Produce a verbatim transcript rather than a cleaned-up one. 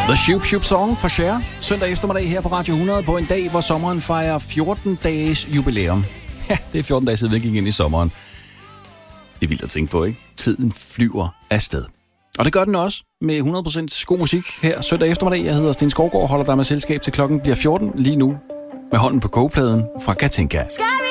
The Shoop Shoop Song for Cher. Søndag eftermiddag her på Radio hundrede på en dag, hvor sommeren fejrer fjorten dages jubilæum. Ja, det er fjorten dage siden, vi gik ind i sommeren. Det er vildt at tænke på, ikke? Tiden flyver afsted. Og det gør den også med hundrede procent god musik her søndag eftermiddag. Jeg hedder Sten Skovgaard og holder dig med selskab til klokken bliver fjorten lige nu med hånden på kogepladen fra Katinka. Skal vi